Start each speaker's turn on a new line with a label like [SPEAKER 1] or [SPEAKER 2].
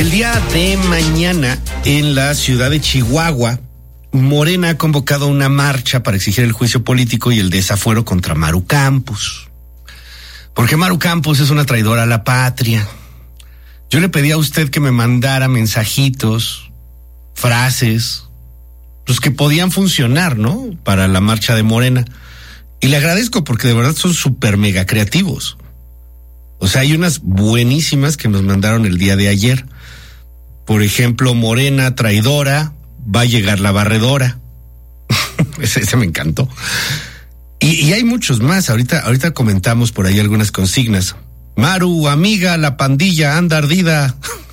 [SPEAKER 1] El día de mañana, en la ciudad de Chihuahua, Morena ha convocado una marcha para exigir el juicio político y el desafuero contra Maru Campos. Porque Maru Campos es una traidora a la patria. Yo le pedí a usted que me mandara mensajitos, frases, pues que podían funcionar, ¿no? Para la marcha de Morena. Y le agradezco porque de verdad son súper mega creativos. O sea, hay unas buenísimas que nos mandaron el día de ayer. Por ejemplo, Morena traidora, va a llegar la barredora. ese me encantó. Y hay muchos más. Ahorita comentamos por ahí algunas consignas. Maru, amiga, la pandilla anda ardida.